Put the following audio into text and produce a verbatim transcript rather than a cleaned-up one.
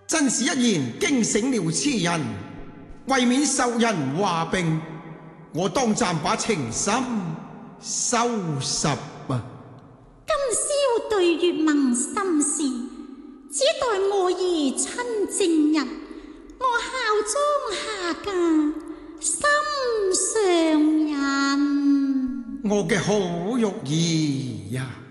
真是一言驚醒了痴人，為免受人話柄，我當暫把情深收拾啊！ 今宵對月盟心事，只待我兒親正日，我孝莊下嫁心上人。 我嘅好玉兒呀！